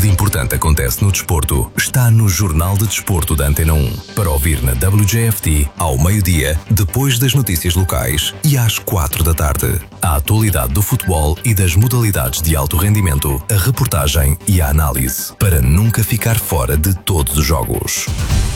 de importante acontece no desporto está no Jornal de Desporto da Antena 1. Para ouvir na WJFT, ao meio-dia, depois das notícias locais e às 4 da tarde. A atualidade do futebol e das modalidades de alto rendimento, a reportagem e a análise, para nunca ficar fora de todos os jogos.